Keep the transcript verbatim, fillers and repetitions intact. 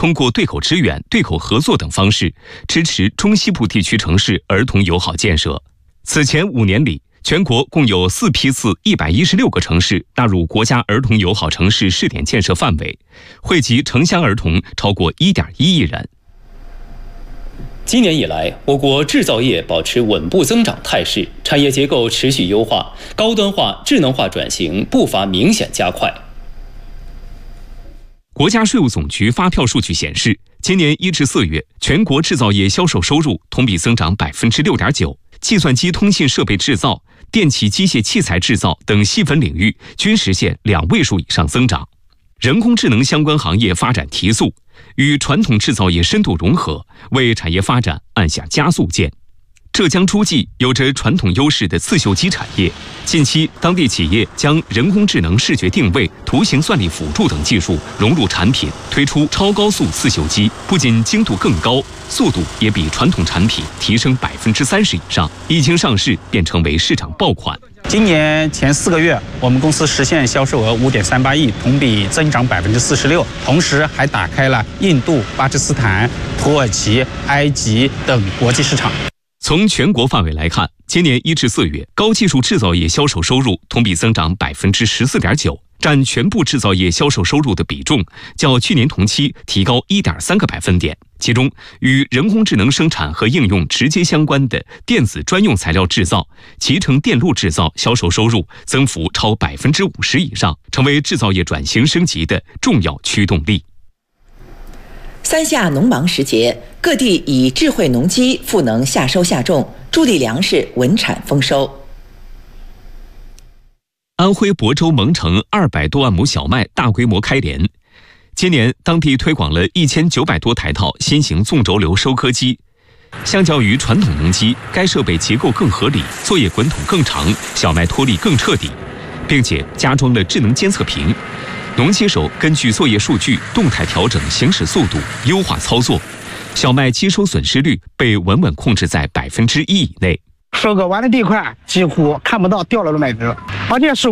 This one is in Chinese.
通过对口支援、对口合作等方式，支持中西部地区城市儿童友好建设。此前五年里，全国共有四批次一百一十六个城市纳入国家儿童友好城市试点建设范围，惠及城乡儿童超过一点一亿人。 今年以来，我国制造业保持稳步增长态势，产业结构持续优化，高端化、智能化转型步伐明显加快。 国家税务总局发票数据显示，今年一至四月，全国制造业销售收入同比增长百分之六点九，计算机通信设备制造、电气机械器材制造等细分领域均实现两位数以上增长。人工智能相关行业发展提速，与传统制造业深度融合，为产业发展按下加速键。浙江诸暨有着传统优势的刺绣机产业，近期当地企业将人工智能视觉定位、图形算力辅助等技术融入产品，推出超高速刺绣机，不仅精度更高，速度也比传统产品提升百分之三十以上，一经上市便成为市场爆款。 今年前四个月，我们公司实现销售额五点三八亿，同比增长百分之四十六，同时还打开了印度、巴基斯坦、土耳其、埃及等国际市场。 从全国范围来看，今年一至四月，高技术制造业销售收入同比增长百分之十四点九，占全部制造业销售收入的比重较去年同期提高一点三个百分点。其中，与人工智能生产和应用直接相关的电子专用材料制造、集成电路制造销售收入增幅超百分之五十以上，成为制造业转型升级的重要驱动力。 三夏农忙时节，各地以智慧农机赋能夏收夏种，助力粮食稳产丰收。 安徽亳州蒙城二百多万亩小麦大规模开镰，今年当地推广了一千九百多台套新型纵轴流收割机。相较于传统农机，该设备结构更合理，作业滚筒更长，小麦脱粒更彻底，并且加装了智能监测屏。农机手根据作业数据动态调整行驶速度，优化操作，小麦机收损失率被稳稳控制在百分之一以内。 收割完的地块几乎看不到掉落的麦子，而且是